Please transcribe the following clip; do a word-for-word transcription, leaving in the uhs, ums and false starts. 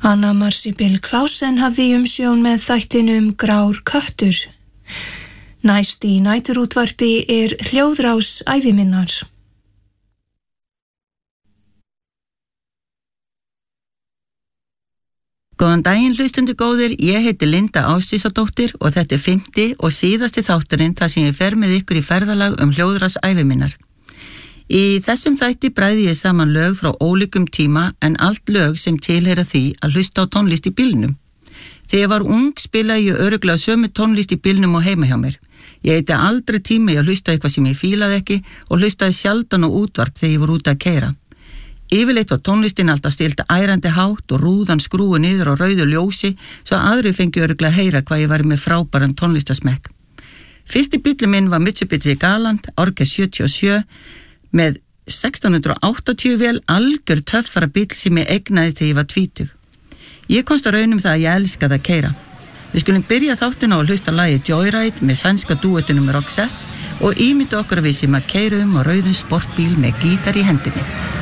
Anna Marsibil Klausen hafði umsjón með þættinum Grár köttur. Næst í næturútvarpi er hljóðrás æviminnar. Góðan daginn hlustundu góðir, ég heiti Linda Ásdísadóttir og þetta er fimmti og síðasti þátturinn þar sem ég fer með ykkur í ferðalag um hljóðrás æviminnar. Í þessum þætti bræði ég saman lög frá ólíkum tíma en allt lög sem tilheyra því að hlusta á tónlist í bílnum. Þegar ég var ung spilaði ég örugglega sömu tónlist í bílnum og heima hjá mér. Ég heiti aldrei tími að hlusta eitthvað sem ég fílaði ekki og hlustaði sjaldan á útvarp þegar ég var út að keyra. Yfirleitt var tónlistin alltaf stilt ærandi hátt og rúðan skrúi niður á rauðu ljósi svo aðri fengi örugglega að heyra hvað ég var með frábæran tónlistasmekk. Fyrsti bíllinn minn var Mitsubishi Galant árið sjötíu og sjö með sextán hundruð áttatíu vél, algjör töffara bíll sem ég eignaðist þegar ég var tvítug. Ég komst að raunum það að ég elskaði að keyra. Við skulum byrja þáttina á að hlusta lagið Joyride með sænska dúettunum Roxette og ímynda okkur að við sem að keyrum á rauðum sportbíl með gítar í hendinni.